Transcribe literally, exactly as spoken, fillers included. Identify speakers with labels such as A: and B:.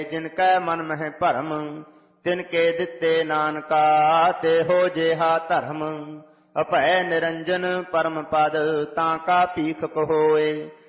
A: ਜਿਨ ਕੈ ਮਨ ਮਹਿ ਭਰਮ ਤਿਨ ਕੇ ਦਿੱਤੇ ਨਾਨਕਾ ਤੇਹੋ ਜਿਹਾ ਧਰਮ। ਅਭੈ ਨਿਰੰਜਨ ਪਰਮ ਪਦ ਤਾਂ ਕਾ ਭੀਖ ਕਹੋਏ